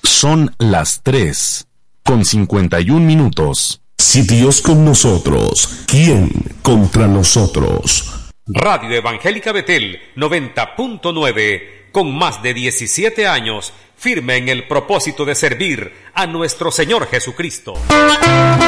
Son las 3:51. Si Dios con nosotros, ¿quién contra nosotros? Radio Evangélica Betel 90.9, con más de 17 años, firme en el propósito de servir a nuestro Señor Jesucristo.